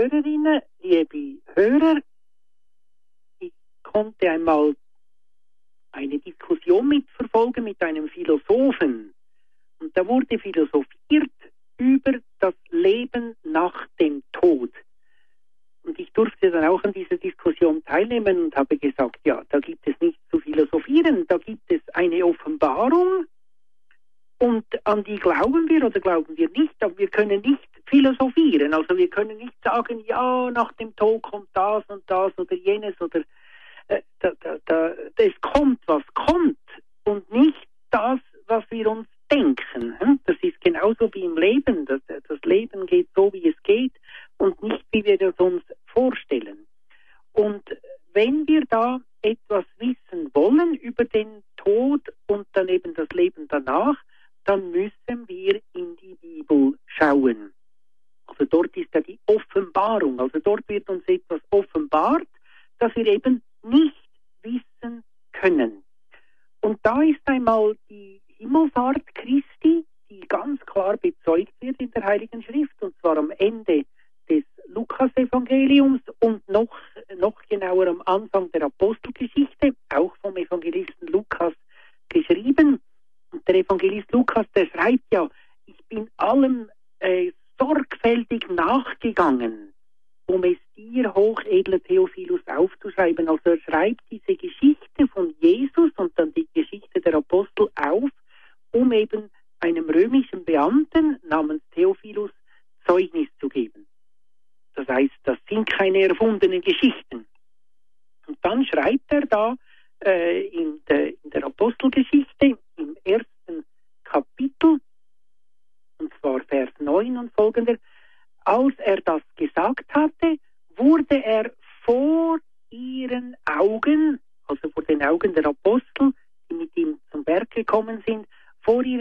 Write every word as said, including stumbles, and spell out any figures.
Hörerinnen, liebe Hörer, ich konnte einmal eine Diskussion mitverfolgen mit einem Philosophen. Und da wurde philosophiert über das Leben nach dem Tod. Und ich durfte dann auch an dieser Diskussion teilnehmen und habe gesagt, ja, da gibt es nichts zu philosophieren, da gibt es eine Offenbarung und an die glauben wir oder glauben wir nicht, aber wir können nicht philosophieren. Also wir können nicht sagen, ja, nach dem Tod kommt das und das oder jenes oder äh, da, da, da, es kommt, was kommt und nicht das, was wir uns denken. Das ist genauso wie im Leben. Das, das Leben geht so, wie es geht und nicht, wie wir das uns vorstellen. Und wenn wir da etwas wissen wollen über den Tod und dann eben das Leben danach, dann müssen wir in die Bibel schauen. Also dort ist ja die Offenbarung. Also dort wird uns etwas offenbart, das wir eben nicht wissen können. Und da ist einmal die Himmelfahrt Christi, die ganz klar bezeugt wird in der Heiligen Schrift, und zwar am Ende des Lukas-Evangeliums und noch, noch genauer am Anfang der Apostelgeschichte, auch vom Evangelisten Lukas geschrieben. Und der Evangelist Lukas, der schreibt ja, ich bin allem äh, sorgfältig nachgegangen, um es dir, hochedler Theophilus, aufzuschreiben. Also er schreibt diese Geschichte von Jesus und dann die Geschichte der Apostel auf, um eben einem römischen Beamten namens Theophilus Zeugnis zu geben. Das heißt, das sind keine erfundenen Geschichten. Und dann schreibt er da äh, in, der, in der Apostelgeschichte im ersten Kapitel, und zwar Vers neun und folgender, als er das gesagt hatte, wurde er vor ihren Augen, also vor den Augen der Apostel, die mit ihm zum Berg gekommen sind, vor ihren